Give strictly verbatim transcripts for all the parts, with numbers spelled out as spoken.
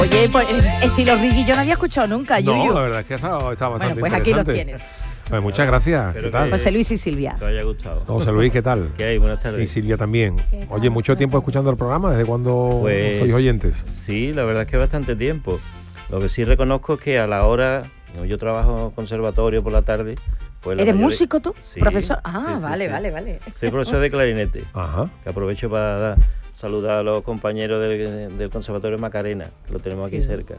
Oye, pues estilo Ricky yo no había escuchado nunca, Yuyu. No, la verdad es que estaba, estaba bastante Bueno, pues aquí los interesante. tienes. Pues muchas gracias. ¿Qué tal? José Luis y Silvia. Te haya gustado. José Luis, ¿qué tal? ¿Qué hay? Buenas tardes. Y Silvia también. Oye, mucho tiempo escuchando el programa. ¿Desde cuándo Pues, sois oyentes? Sí, la verdad es que bastante tiempo. Lo que sí reconozco es que a la hora, yo trabajo en conservatorio por la tarde. Pues la ¿Eres mayoría- músico tú? Sí, ¿Profesor? Ah, sí, sí, vale, sí. vale, vale. Soy profesor de clarinete. Ajá. Que aprovecho para dar- saludar a los compañeros del, del Conservatorio Macarena, que lo tenemos aquí Sí. cerca.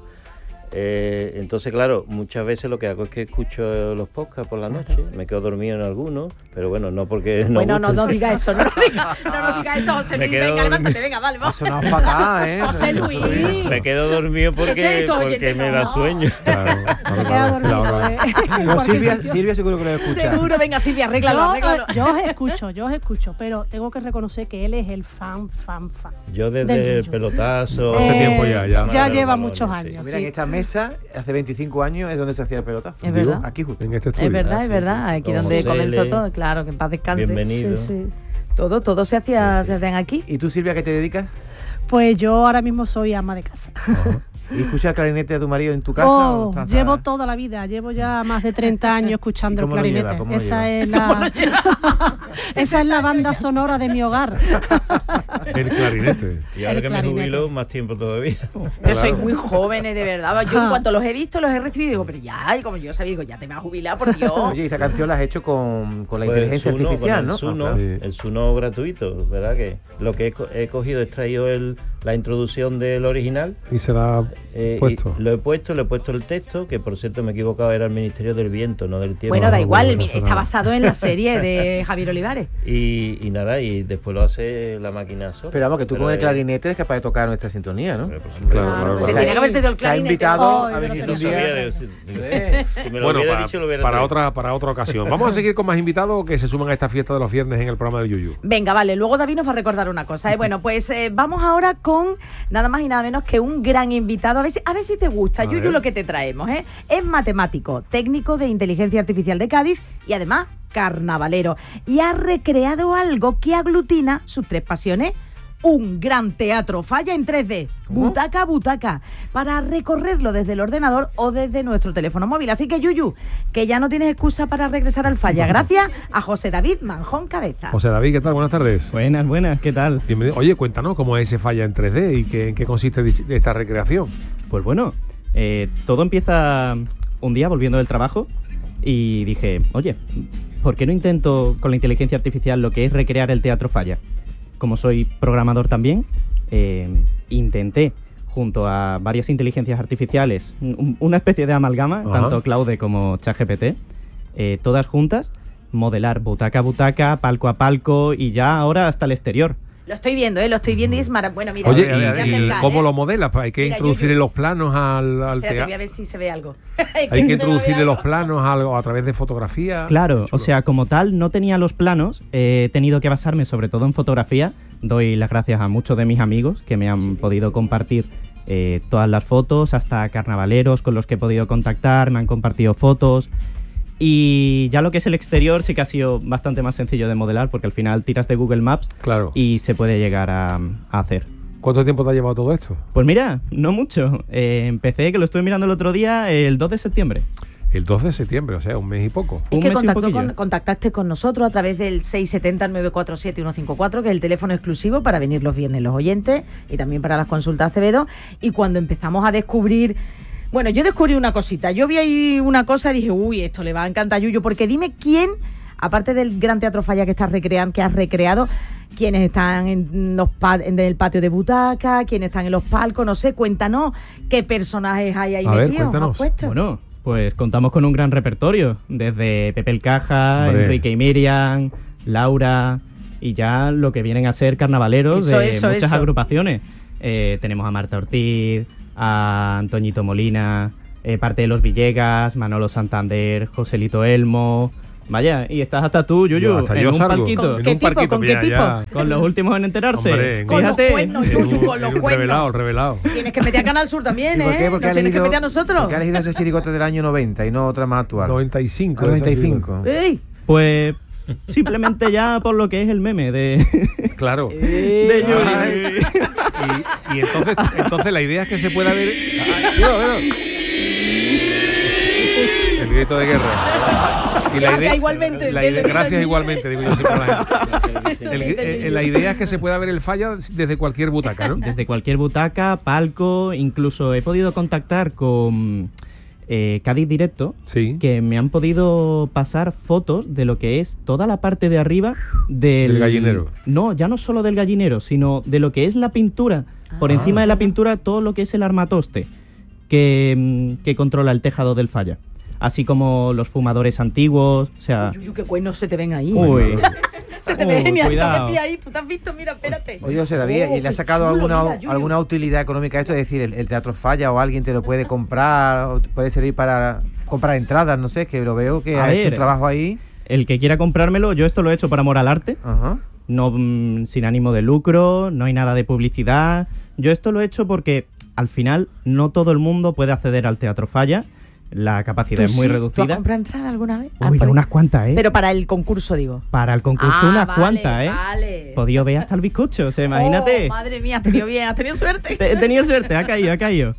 Eh, entonces, claro, muchas veces lo que hago es que escucho los podcasts por la noche, me quedo dormido en algunos, pero bueno, no porque no Bueno, no, guste. no diga eso, no, no diga, no, no diga eso, José Me Luis, quedo venga, dormido. levántate, venga, vale, Ha vamos. sonado fatal, ¿eh? José Luis. Me quedo dormido ¿Qué porque, esto, porque oyente? me da No. sueño. Claro, claro, Se queda claro, dormido, claro. ¿eh? No, Cualquier Silvia, sitio. Silvia seguro que lo escucha. Seguro, venga, Silvia, arréglalo, Yo, arréglalo. eh, yo os escucho, yo os escucho, pero tengo que reconocer que él es el fan, fan, fan. Yo Del desde el yuyu. pelotazo... Hace Eh, tiempo ya, ya. Ya Los lleva balones, muchos sí. años. Mira, en Sí. esta mesa, hace veinticinco años, es donde se hacía el pelotazo. Es verdad. Aquí justo. En este estudio. Es verdad, Ah, es sí, verdad, sí, sí. aquí Don donde José comenzó L. todo, claro, que en paz descanse. Bienvenido. Sí, sí. Todo, todo se hacía, Sí, sí. se hacían aquí. ¿Y tú, Silvia, qué te dedicas? Pues yo ahora mismo soy ama de casa. ¿Y escuchas el clarinete de tu marido en tu casa? o Oh, estás- llevo toda la vida, llevo ya más de treinta años escuchando ¿Y el cómo lo lleva? clarinete. ¿Cómo lo Esa lleva? es la esa es la banda sonora de mi hogar. El clarinete. Y ahora El que me clarinete. jubilo, más tiempo todavía. Pero sois muy jóvenes, de verdad. Yo en Ajá. cuanto los he visto, los he recibido, digo, pero ya, y como yo sabía, digo, ya te vas a jubilar, por Dios. Oye, y esta canción la has hecho con, con la Pues el inteligencia Suno, artificial, con ¿no? el Suno, Ah, Sí. el Suno gratuito, ¿verdad? Que lo que he, co- he cogido, he extraído el, la introducción del original. Y se la ha eh, y puesto. lo he puesto, le he puesto el texto, que por cierto me he equivocado, era el Ministerio del Viento, no del Tiempo. Bueno, da no, igual, no, el no mi- pasa está nada. basado en la serie de Javier Olivares. Y, y nada, y después lo hace la máquina sola. Pero vamos, que tú Pero con el es- clarinete eres capaz de tocar nuestra sintonía, ¿no? Pero, por supuesto. Claro, claro, Se claro. tenía que haberte dado el Te ha clarinete. invitado Oh, a yo lo venir tenía un No día. sabía de- si, Eh. si me lo Bueno, hubiera para, dicho, lo hubiera para traído. otra, para otra ocasión. Vamos a seguir con más invitados que se suman a esta fiesta de los viernes en el programa del Yuyu. Venga, vale, luego David nos va a recordar una cosa. ¿eh? Bueno, pues eh, vamos ahora con nada más y nada menos que un gran invitado. A ver si, a ver si te gusta, A Yuyu, ver. lo que te traemos. ¿eh? Es matemático, técnico de inteligencia artificial de Cádiz y además carnavalero. Y ha recreado algo que aglutina sus tres pasiones. Un gran teatro falla en tres D, ¿Cómo? butaca a butaca, para recorrerlo desde el ordenador o desde nuestro teléfono móvil. Así que, Yuyu, que ya no tienes excusa para regresar al falla. Gracias a José David Manjón Cabeza. José David, ¿qué tal? Buenas tardes. Buenas, buenas, ¿qué tal? Bienvenido. Oye, cuéntanos cómo es ese falla en tres D y qué, en qué consiste dich- esta recreación. Pues bueno, eh, todo empieza un día volviendo del trabajo y dije, oye, ¿por qué no intento con la inteligencia artificial lo que es recrear el teatro falla? Como soy programador también, eh, intenté junto a varias inteligencias artificiales, un- una especie de amalgama, Ajá. tanto Claude como ChatGPT, eh, todas juntas, modelar butaca a butaca, palco a palco y ya ahora hasta el exterior. Lo estoy viendo, ¿eh? Lo estoy viendo y es maravilloso. Bueno, mira, Oye, me voy a ¿y, y acercar, cómo ¿eh? lo modelas? Pues hay que Mira, introducirle Yuyu. los planos al, al Espérate, voy a teatro. ver si se ve algo. Hay que introducirle los planos algo a través de fotografía. Claro, Chulo. o sea, como tal, no tenía los planos, eh, he tenido que basarme sobre todo en fotografía. Doy las gracias a muchos de mis amigos que me han podido compartir eh, todas las fotos, hasta carnavaleros con los que he podido contactar, me han compartido fotos. Y ya lo que es el exterior sí que ha sido bastante más sencillo de modelar, porque al final tiras de Google Maps Claro. y se puede llegar a, a hacer. ¿Cuánto tiempo te ha llevado todo esto? Pues mira, no mucho. Eh, empecé, que lo estuve mirando el otro día, el dos de septiembre. El dos de septiembre, o sea, un mes y poco. Es Un que mes y un contactó poquillo. con, contactaste con nosotros a través del seis siete cero, nueve cuatro siete, uno cinco cuatro, que es el teléfono exclusivo para venir los viernes los oyentes y también para las consultas Acevedo. Y cuando empezamos a descubrir... Bueno, yo descubrí una cosita. Yo vi ahí una cosa y dije, uy, esto le va a encantar a Yuyu, porque dime quién, aparte del Gran Teatro Falla que estás recreando, que has recreado, quiénes están en, los pa- en el patio de butaca, quiénes están en los palcos, no sé, cuéntanos qué personajes hay ahí A ver, metidos. cuéntanos. ¿has puesto? Bueno, pues contamos con un gran repertorio, desde Pepe el Caja, Hombre. Enrique y Miriam, Laura, y ya lo que vienen a ser carnavaleros Eso, de eso, muchas eso. agrupaciones. Eh, tenemos a Marta Ortiz, a Antoñito Molina, eh, parte de los Villegas, Manolo Santander, Joselito Elmo. Vaya, y estás hasta tú, Yuyu, Yo, hasta en yo un salgo. palquito. En ¿Qué un tipo? parquito, ¿Con mira, qué ya. Con los últimos en enterarse. Hombre, en Con los Fíjate. cuernos, En Yuyu, un- con los en un cuernos. revelado, el revelado. Tienes que meter a Canal Sur también, ¿Y por qué? ¿eh? Porque Nos ha tienes que elegido, meter a nosotros. porque ha elegido ese chirigote del año noventa y no otra más actual. noventa y cinco. Ah, noventa y cinco. ¡Ey! Pues simplemente ya por lo que es el meme de, Claro. de ¡Ey! Yuri. Y, y entonces, entonces la idea es que se pueda ver... El grito de guerra. Y la Gracias idea, igualmente. la idea- gracias igualmente, digo yo siempre a la gente. El- eh, la idea es que se pueda ver el falla desde cualquier butaca, ¿no? Desde cualquier butaca, palco, incluso he podido contactar con eh, Cádiz Directo, Sí. que me han podido pasar fotos de lo que es toda la parte de arriba del, Del gallinero. No, ya no solo del gallinero, sino de lo que es la pintura. Por Ah. encima de la pintura, todo lo que es el armatoste que, mm, que controla el tejado del falla. Así como los fumadores antiguos, o sea... Uy, uy, uy, qué cuernos se te ven ahí. Uy, Se te ve Uy, genial cuidado. de pie ahí. Tú te has visto, mira, espérate. Oye, José David, Oh, ¿y le ha qué sacado chulo, alguna, mira, Yuyu. alguna utilidad económica a esto? Es decir, el, el teatro falla o alguien te lo puede comprar, o puede servir para comprar entradas, no sé, que lo veo que A ha hecho ver. un trabajo ahí. el que quiera comprármelo, yo esto lo he hecho para amor al arte. Ajá. No, mm, sin ánimo de lucro, no hay nada de publicidad. Yo esto lo he hecho porque al final no todo el mundo puede acceder al Teatro Falla. La capacidad ¿Tú es muy sí? ¿Tú has reducida. comprado entrada alguna vez? Ah, Uy, por- unas cuantas, ¿eh? Pero para el concurso, digo. Para el concurso Ah, unas vale, cuantas, ¿eh? vale. Podido ver hasta el bizcocho, o sea, imagínate. Oh, madre mía, has tenido bien, has tenido suerte. He tenido suerte, ha caído, ha caído.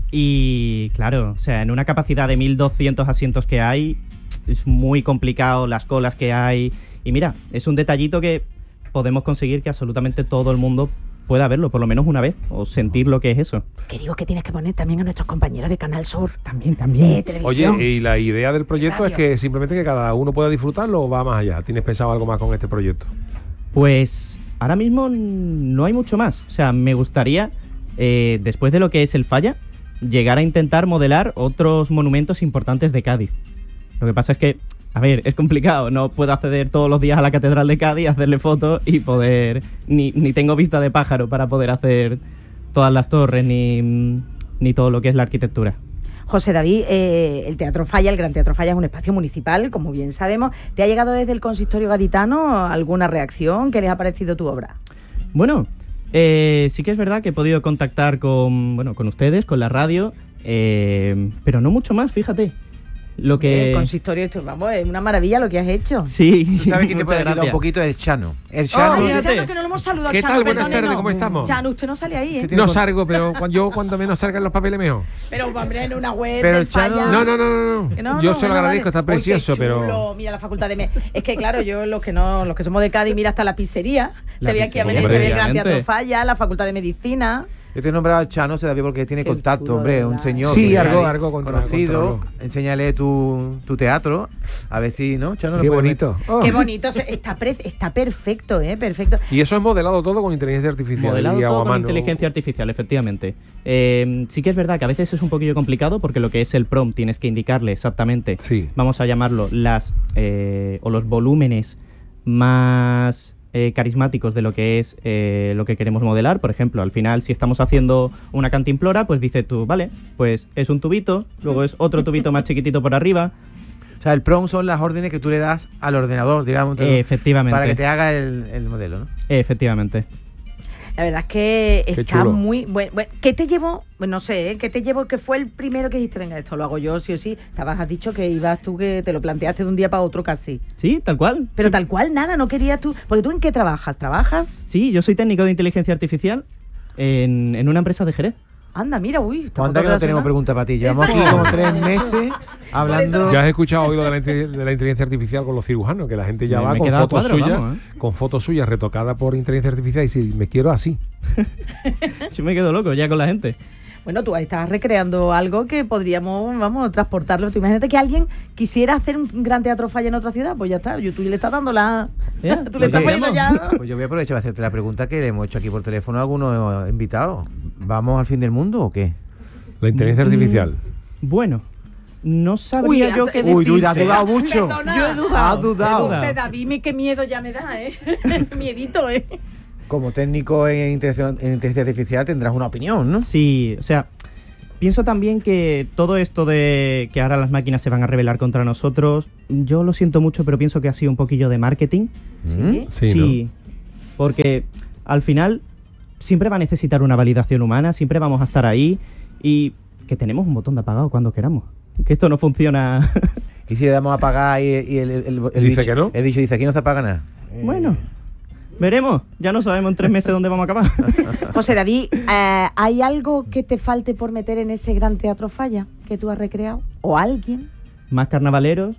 Y claro, o sea, en una capacidad de mil doscientos asientos que hay, es muy complicado las colas que hay. Y mira, es un detallito que podemos conseguir que absolutamente todo el mundo pueda verlo, por lo menos una vez, o sentir lo que es eso. Que digo que tienes que poner también a nuestros compañeros de Canal Sur. También, De también. televisión. Oye, y la idea del proyecto es Radio. que simplemente que cada uno pueda disfrutarlo o va más allá. ¿Tienes pensado algo más con este proyecto? Pues ahora mismo no hay mucho más. O sea, me gustaría, eh, después de lo que es el Falla, llegar a intentar modelar otros monumentos importantes de Cádiz. Lo que pasa es que, a ver, es complicado. No puedo acceder todos los días a la Catedral de Cádiz, hacerle fotos y poder... Ni, ni tengo vista de pájaro para poder hacer todas las torres ni, ni todo lo que es la arquitectura. José David, eh, el Teatro Falla, el Gran Teatro Falla es un espacio municipal, como bien sabemos. ¿Te ha llegado desde el consistorio gaditano alguna reacción? ¿Qué les ha parecido tu obra? Bueno, eh, sí que es verdad que he podido contactar con, bueno, con ustedes, con la radio, eh, pero no mucho más, fíjate. Lo que... El consistorio, esto, vamos, es una maravilla lo que has hecho. Sí, ¿Tú sabes quién te muchas puede ayudar gracias. un poquito? El Chano. El Oh, Chano. mira, fíjate. Chano, que no lo hemos saludado. ¿Qué Chano, tal? Buenas perdónenos. tardes, ¿cómo estamos? Chano, usted no sale ahí, ¿eh? ¿Qué No con- salgo, pero cuando, yo cuando menos salgan los papeles mejor. Pero, hombre, en una web Pero del el Chano- Falla... No, no, no, no. no. Que no, yo no, se lo bueno, agradezco, vale. está Uy, qué precioso, chulo. pero... Mira la facultad de... Me... Es que, claro, yo, los que no los que somos de Cádiz, mira hasta la pizzería. La se ve aquí a pizzería, venir, se ve el Gran obviamente. Teatro Falla, la facultad de Medicina... Yo te he nombrado al Chano, se David, porque tiene Qué contacto, chulo, hombre, de un verdad. señor. Sí, que algo- es algo contra- conocido. contra- Enséñale tu, tu teatro, a ver si, ¿no? Chano, lo Qué puede bonito. Oh. Qué bonito, se- está, pre- está perfecto, ¿eh? Perfecto. Y eso es modelado todo con inteligencia artificial. Modelado y todo con aguamano. inteligencia artificial, efectivamente. Eh, sí que es verdad que a veces es un poquillo complicado porque lo que es el prompt tienes que indicarle exactamente, Sí. vamos a llamarlo, las eh, o los volúmenes más eh, carismáticos de lo que es eh, lo que queremos modelar. Por ejemplo, al final, si estamos haciendo una cantimplora, pues dices tú, vale, pues es un tubito, luego es otro tubito más chiquitito por arriba. O sea, el prompt son las órdenes que tú le das al ordenador, digamos, Eh, efectivamente. para que te haga el, el modelo, ¿no? Efectivamente. La verdad es que Qué está chulo. muy bueno. ¿Qué te llevó? No sé, ¿eh? ¿Qué te llevó? ¿Qué fue el primero que dijiste? Venga, esto lo hago yo, sí o sí. Estabas, has dicho que ibas tú, que te lo planteaste de un día para otro casi. Sí, tal cual. Pero tal cual, nada, no querías tú. Porque tú, ¿en qué trabajas? ¿Trabajas? Sí, yo soy técnico de inteligencia artificial en, en una empresa de Jerez. Anda, mira, uy. está ¿Cuántas que poco no tenemos relacionado. preguntas para ti? Llevamos aquí Exacto. como tres meses hablando... Ya has escuchado hoy lo de la, inte- de la inteligencia artificial con los cirujanos, que la gente ya Me- va me he con quedado fotos cuadro, suyas, vamos, ¿eh? con fotos suyas retocadas por inteligencia artificial y si me quiero así. Yo me quedo loco ya con la gente. Bueno, tú ahí estás recreando algo que podríamos, vamos, transportarlo. Tú imagínate que alguien quisiera hacer un gran teatro Falla en otra ciudad, pues ya está. Yo, tú le estás dando la... Ya, tú le estás oye, poniendo ya... Pues yo voy a aprovechar de hacerte la pregunta que le hemos hecho aquí por teléfono a algunos invitados. ¿Vamos al fin del mundo o qué? La inteligencia artificial. Bueno, no sabría Uy, yo hasta- qué Uy, tú decirte. has dudado mucho. Perdona. Yo he dudado. Has dudado. No sé, David, mi- qué miedo ya me da, ¿eh? Miedito, ¿eh? Como técnico en inteligencia, en inteligencia artificial tendrás una opinión, ¿no? Sí, o sea, pienso también que todo esto de que ahora las máquinas se van a rebelar contra nosotros, yo lo siento mucho, pero pienso que ha sido un poquillo de marketing. ¿Mm? Sí, porque al final siempre va a necesitar una validación humana, siempre vamos a estar ahí y que tenemos un botón de apagado cuando queramos. Que esto no funciona. Y si le damos a apagar y, y el, el, el Dice bicho, que no. el bicho dice, aquí no se apaga nada. Eh, Bueno, Veremos, ya no sabemos en tres meses dónde vamos a acabar. José David, eh, ¿hay algo que te falte por meter en ese gran Teatro Falla que tú has recreado? ¿O alguien? Más carnavaleros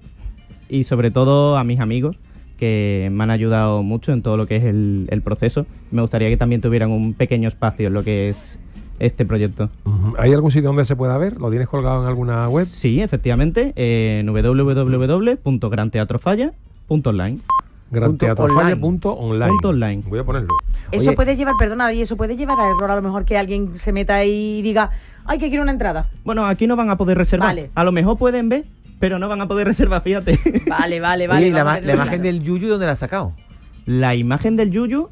y sobre todo a mis amigos que me han ayudado mucho en todo lo que es el, el proceso. Me gustaría que también tuvieran un pequeño espacio en lo que es este proyecto. Uh-huh. ¿Hay algún sitio donde se pueda ver? ¿Lo tienes colgado en alguna web? Sí, efectivamente, en w w w punto gran teatro falla punto online. gran teatro falla punto online. Punto online. Voy a ponerlo. Eso Oye, puede llevar, perdona, y eso puede llevar a error a lo mejor que alguien se meta ahí y diga, ay, que quiero una entrada. Bueno, aquí no van a poder reservar. Vale. A lo mejor pueden ver, pero no van a poder reservar, fíjate. Vale, vale, vale. Oye, ¿y la, vamos a ma- la tenerlo imagen claro. del Yuyu dónde la has sacado? La imagen del Yuyu,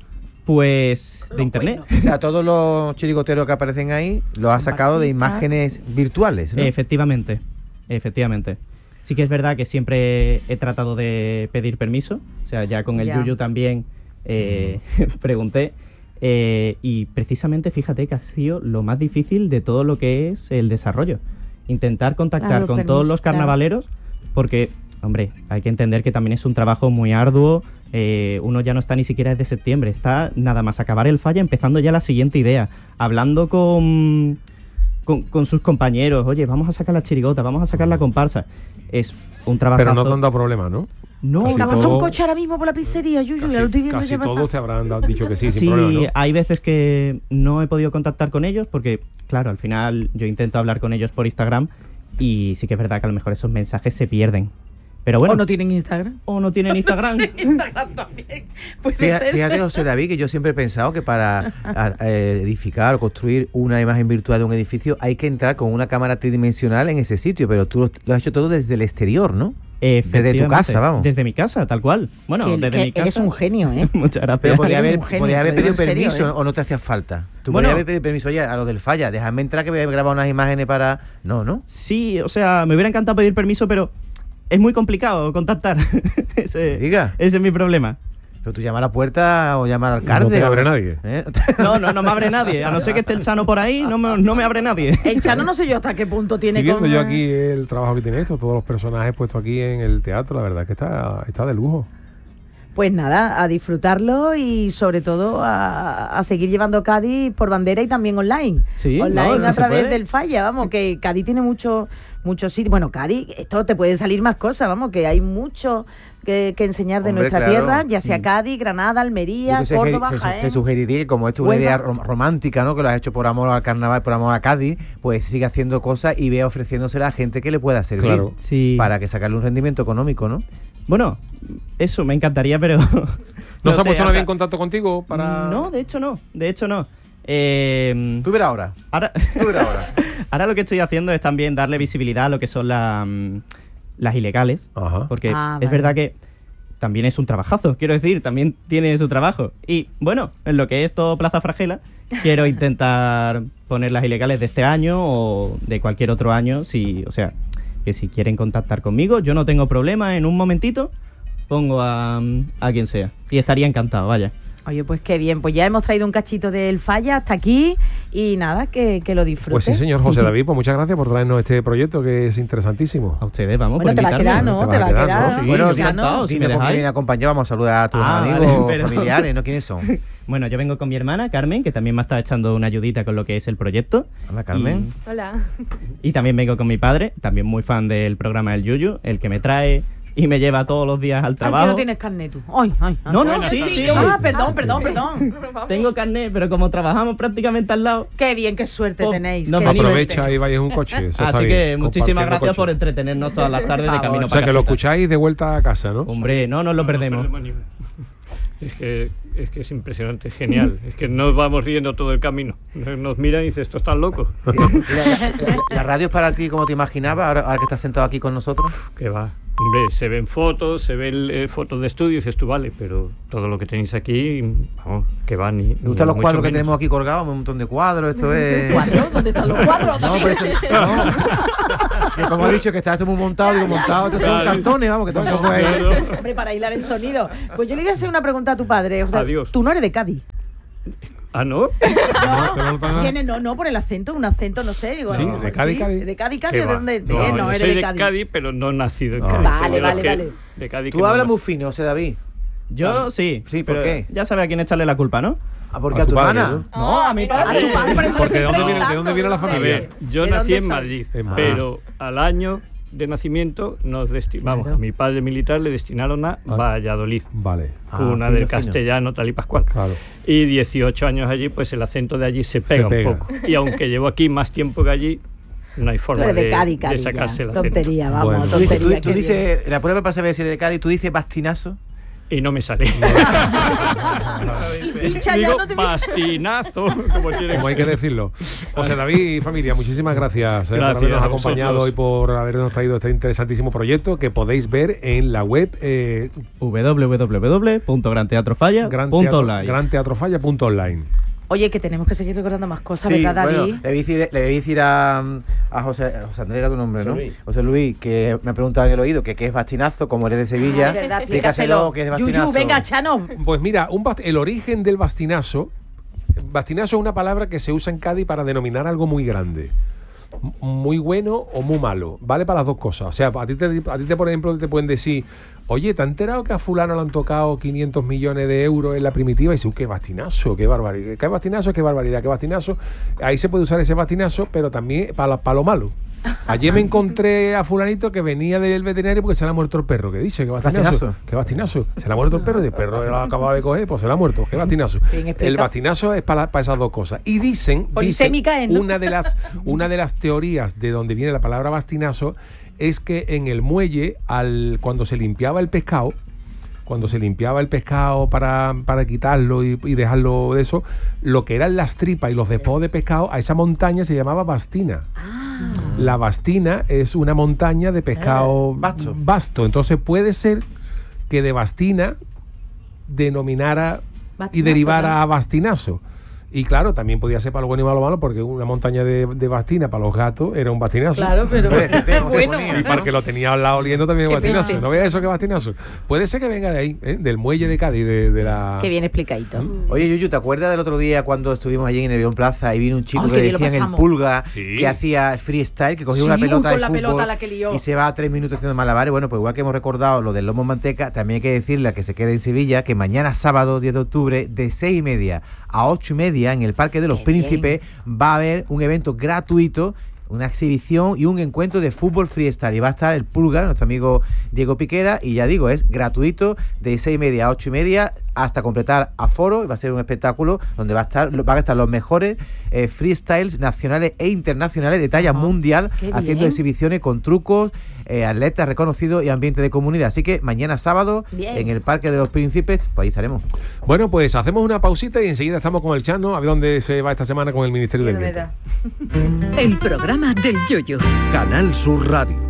pues, de Los internet. cuernos. O sea, todos los chirigoteros que aparecen ahí los has sacado de Barcita. imágenes virtuales, ¿no? Efectivamente, efectivamente. Sí que es verdad que siempre he tratado de pedir permiso, o sea, ya con el Ya. Yuyu también eh, pregunté, eh, y precisamente fíjate que ha sido lo más difícil de todo lo que es el desarrollo. Intentar contactar Claro, con permiso, todos los claro. carnavaleros, porque, hombre, hay que entender que también es un trabajo muy arduo, eh, uno ya no está ni siquiera desde septiembre, está nada más acabar el falla, empezando ya la siguiente idea, hablando con... Con, con sus compañeros, oye, vamos a sacar la chirigota, vamos a sacar la comparsa. Es un trabajo. Pero no te han dado problema, ¿no? No, Casi Venga, todo- pasa un coche ahora mismo por la pizzería, Yuyu, Casi, ya lo estoy viendo casi ya pasar. todos te habrán dado- dicho que sí, sin sí, problema, ¿no? hay veces que no he podido contactar con ellos porque, claro, al final yo intento hablar con ellos por Instagram y sí que es verdad que a lo mejor esos mensajes se pierden. Pero bueno, ¿O no tienen Instagram? o no tienen Instagram. Instagram también. Puede Fíjate, ser. fíjate, José David, que yo siempre he pensado que para a- eh, edificar o construir una imagen virtual de un edificio hay que entrar con una cámara tridimensional en ese sitio, pero tú lo, lo has hecho todo desde el exterior, ¿no? Desde tu Efectivamente, casa, vamos. Desde mi casa, tal cual. Bueno, Que- desde que mi casa. eres un genio, ¿eh? Muchas gracias. Pero podía Eres haber, un genio, podía haber te lo pedido digo en serio, permiso ¿eh? o no te hacía falta. Tú Bueno. podías haber pedido permiso, oye, a los del falla, déjame entrar que voy a grabar unas imágenes para... No, ¿no? Sí, o sea, me hubiera encantado pedir permiso, pero es muy complicado contactar. ese, Diga. ese es mi problema. Pero tú llama a la puerta o llama al alcalde. No te o- abre nadie. ¿Eh? No, no, no me abre nadie. A no ser que esté el Chano por ahí, no me, no me abre nadie. El Chano no sé yo hasta qué punto tiene Estoy viendo con... yo aquí el trabajo que tiene esto, todos los personajes puestos aquí en el teatro, la verdad es que está, está de lujo. Pues nada, a disfrutarlo y sobre todo a, a seguir llevando Cádiz por bandera y también online. Sí, online no, eso a se través puede. del falla, vamos, que Cádiz tiene mucho, muchos sitios. Bueno, Cádiz, esto te pueden salir más cosas, vamos, que hay mucho que, que enseñar de Hombre, nuestra claro. tierra, ya sea Mm. Cádiz, Granada, Almería, Yo te, Córdoba, sugeri- se- Jaén. te sugeriría que como esto es una Huelva. idea rom- romántica, ¿no? Que lo has hecho por amor al carnaval, por amor a Cádiz, pues sigue haciendo cosas y vea ofreciéndosela a gente que le pueda servir. Claro. Sí. Para que sacarle un rendimiento económico, ¿no? Bueno, eso me encantaría, pero. ¿No, se ha sé, puesto nadie hasta- en contacto contigo para...? No, de hecho no. De hecho no. Eh, Tú verás ahora. ahora, Tú verás ahora. ahora lo que estoy haciendo es también darle visibilidad a lo que son la, mm, las ilegales. Ajá. Porque Ah, es vale. verdad que también es un trabajazo, quiero decir, también tiene su trabajo. Y bueno, en lo que es todo Plaza Fragela, quiero intentar poner las ilegales de este año o de cualquier otro año. Si, o sea, que si quieren contactar conmigo, yo no tengo problema, en un momentito pongo a, a quien sea. Y estaría encantado, vaya. Oye, pues qué bien, pues ya hemos traído un cachito del falla hasta aquí y nada, que, que lo disfrutes. Pues sí, señor José David, pues muchas gracias por traernos este proyecto que es interesantísimo. A ustedes, vamos, Bueno, por te va a invitarme. quedar, ¿no? Te va a quedar. ¿no? Sí, Bueno, yo di- encantado, si me Dime con quién dejáis. viene acompañado, vamos a saludar a tus Ah, amigos, vale, pero- familiares, ¿no? ¿Quiénes son? Bueno, yo vengo con mi hermana, Carmen, que también me está echando una ayudita con lo que es el proyecto. Hola, Carmen. Hola. Y, y también vengo con mi padre, también muy fan del programa del Yuyu, el que me trae y me lleva todos los días al Ay, trabajo. que no tienes carnet tú. Ay, ay, ay. No, no, Bueno, sí, sí, sí, sí. hombre. Ah, perdón, perdón, perdón. Tengo carnet, pero como trabajamos prácticamente al lado. Qué bien, qué suerte Oh, tenéis. no qué me Aprovecha suerte. y vayas en un coche. Eso está Así bien, que muchísimas compartiendo gracias por coche. entretenernos todas las tardes de Por camino O para sea, que lo casita. escucháis de vuelta a casa, ¿no? Hombre, no nos lo perdemos. ni uno. Es que, es que es impresionante, es genial. Es que nos vamos riendo todo el camino. Nos, nos miran y dicen, esto está loco. ¿Y la, la- la- la radio es para ti como te imaginabas, ahora, ahora que estás sentado aquí con nosotros? Que va. Hombre, se ven fotos, se ven eh, fotos de estudio y dices tú, vale, pero todo lo que tenéis aquí, vamos, que va ni. ¿Me gustan los cuadros que tenemos aquí colgados? Un montón de cuadros, esto es... ¿Cuadros? ¿Dónde están los cuadros? No, pero eso, no. Que como he dicho que está esto muy montado, digo montado, estos son Claro. cartones, vamos, que tampoco es... Hombre, para hilar el sonido. Pues yo le voy a hacer una pregunta a tu padre. O sea, Adiós. tú no eres de Cádiz. Ah, ¿no? No, te lo notan nada. Tiene, no, no, por el acento, un acento, no sé. Digo, Sí, no, de Cádiz, Cádiz. De Cádiz, Que Cádiz, ¿de va. dónde? No, Eh, yo no, eres soy de de Cádiz. Cádiz, pero no nacido en Ah. Cádiz. Vale, Soy de los vale, que- vale. De Cádiz Tú que no hablas nací. muy fino, José David. Yo sí. Sí, ¿por pero qué? Ya sabe a quién echarle la culpa, ¿no? Ah, porque A a tu tu padre, hermana. ¿no? No, a mi padre. A su padre, por eso Porque le ¿de estoy dónde viene- de dónde viene la preguntando, familia? A ver, yo ¿De nací dónde en son? Madrid, En Madrid. pero al año de nacimiento nos destinamos, Claro. a mi padre militar le destinaron a Ah. Valladolid, Vale, Ah, cuna fino, del fino. castellano tal y pascual. claro. Y dieciocho años allí, pues el acento de allí se pega, pega. un poco. Y aunque llevo aquí más tiempo que allí, no hay Tú forma eres de de, Cádiz, de Cádiz, sacarse el ya. acento. Tontería, vamos, Bueno. Tú dices, tontería. tú- tú qué dices- la prueba para saber si eres de Cádiz, tú dices bastinazo. Y no me sale. bien. Y pincha ya Digo no te bastinazo, como tiene Como hay que ser. decirlo. José David y familia, muchísimas gracias, eh, Gracias por habernos a acompañado vosotros. y por habernos traído este interesantísimo proyecto que podéis ver en la web eh, w w w punto gran teatro falla gran punto teatro, online. gran teatrofalla punto online. Oye, que tenemos que seguir recordando más cosas, Sí, ¿verdad, bueno, David? le voy a decir, le voy a, decir a, a José, José Andrés, era tu nombre, ¿no? José Luis. José Luis, que me ha preguntado en el oído que qué es bastinazo, como eres de Sevilla. Ay, verdad, explícaselo explícaselo. qué es Yuyu, bastinazo. venga, Chano. Pues mira, un bast- el origen del bastinazo. Bastinazo es una palabra que se usa en Cádiz para denominar algo muy grande. M- Muy bueno o muy malo. Vale para las dos cosas. O sea, a ti, te, a ti te, por ejemplo, te pueden decir, oye, ¿te has enterado que a fulano le han tocado quinientos millones de euros en la primitiva? Y dices, "Uh, qué bastinazo, qué barbaridad. Qué bastinazo, qué barbaridad, qué bastinazo. Ahí se puede usar ese bastinazo, pero también para, para lo malo. Ayer me encontré a fulanito que venía del veterinario porque se le ha muerto el perro. ¿Qué dice? ¿Qué bastinazo? Bastinazo. ¿Qué bastinazo? Se le ha muerto el perro y el perro lo acaba de coger, pues se le ha muerto. ¿Qué bastinazo? Bien explicado. El bastinazo es para, para esas dos cosas. Y dicen, dicen Polisémica es, ¿no? una de las una de las teorías de donde viene la palabra bastinazo es que en el muelle, al cuando se limpiaba el pescado, cuando se limpiaba el pescado para, para quitarlo y, y dejarlo de eso, lo que eran las tripas y los despojos de pescado, a esa montaña se llamaba bastina. La bastina es una montaña de pescado Vasto. vasto. Entonces puede ser que de bastina denominara y Bastinazo, derivara ¿no? a bastinazo. Y claro, también podía ser para lo bueno y para lo malo, porque una montaña de, de bastina para los gatos era un bastinazo. Claro, pero Hombre, que te- bueno. Y para el que lo tenía al lado oliendo también un Qué bastinazo. pena. ¿No veas eso que bastinazo? Puede ser que venga de ahí, ¿eh? Del muelle de Cádiz, de, de la... Qué bien explicadito. Oye, Yuyu, ¿te acuerdas del otro día cuando estuvimos allí en el León Plaza y vino un chico Ay, que qué bien lo decían el pasamos. pulga, Sí. que hacía freestyle, que cogía Sí, una uy, pelota con de la fútbol pelota la que lió. y se va a tres minutos haciendo malabares? Bueno, pues igual que hemos recordado lo del lomo en manteca, también hay que decirle a que se quede en Sevilla que mañana sábado diez de octubre de seis y media a ocho y media en el Parque de los Qué Príncipes va a haber un evento gratuito, una exhibición y un encuentro de fútbol freestyle. Y va a estar el Pulgar, nuestro amigo Diego Piquera, y ya digo, es gratuito de seis y media a ocho y media hasta completar aforo. Y va a ser un espectáculo donde va a estar, van a estar los mejores eh, freestyles nacionales e internacionales de talla Ajá, mundial, qué haciendo bien. exhibiciones con trucos, eh, atletas reconocidos y ambiente de comunidad. Así que mañana sábado Bien. en el Parque de los Príncipes, pues ahí estaremos. Bueno, pues hacemos una pausita y enseguida estamos con el Chano, a ver dónde se va esta semana con el Ministerio Qué del Viento. novedad. El programa del Yoyo. Canal Sur Radio.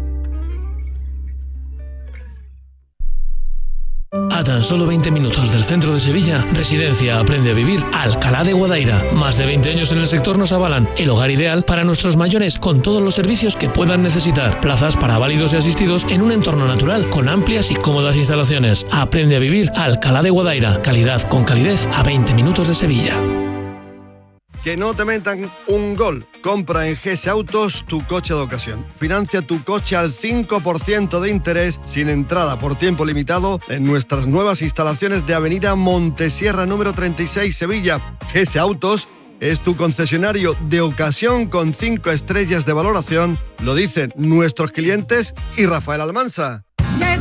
A tan solo veinte minutos del centro de Sevilla, Residencia Aprende a Vivir Alcalá de Guadaira. Más de veinte años en el sector nos avalan el hogar ideal para nuestros mayores con todos los servicios que puedan necesitar. Plazas para válidos y asistidos en un entorno natural con amplias y cómodas instalaciones. Aprende a Vivir Alcalá de Guadaira. Calidad con calidez a veinte minutos de Sevilla. Que no te metan un gol. Compra en G S Autos tu coche de ocasión. Financia tu coche al cinco por ciento de interés sin entrada por tiempo limitado en nuestras nuevas instalaciones de Avenida Montesierra número treinta y seis, Sevilla. G S Autos es tu concesionario de ocasión con cinco estrellas de valoración. Lo dicen nuestros clientes y Rafael Almansa.